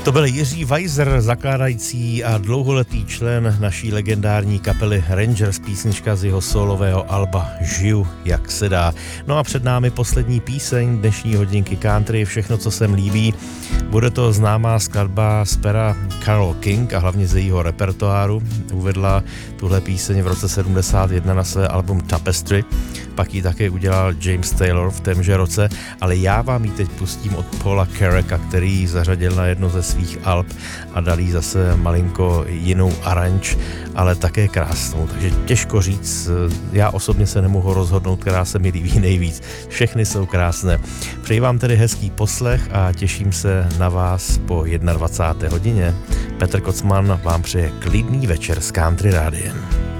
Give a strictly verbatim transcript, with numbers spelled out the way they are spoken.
To byl Jiří Weiser, zakládající a dlouholetý člen naší legendární kapely Rangers, písnička z jeho solového alba Žiju, jak se dá. No a před námi poslední píseň dnešní hodinky country, všechno, co se líbí. Bude to známá skladba z pera Carole King a hlavně z jejího repertoáru. Uvedla tuhle píseň v roce sedmdesát jedna na své album Tapestry, pak ji také udělal James Taylor v témže roce, ale já vám ji teď pustím od Paula Carracka, který ji zařadil na jedno ze svých alb a dal jí zase malinko jinou aranž, ale také krásnou, takže těžko říct, já osobně se nemohu rozhodnout, která se mi líbí nejvíc. Všechny jsou krásné. Přeji vám tedy hezký poslech a těším se na vás po dvacáté jedné hodině. Petr Kocman vám přeje klidný večer s Country Rádiem.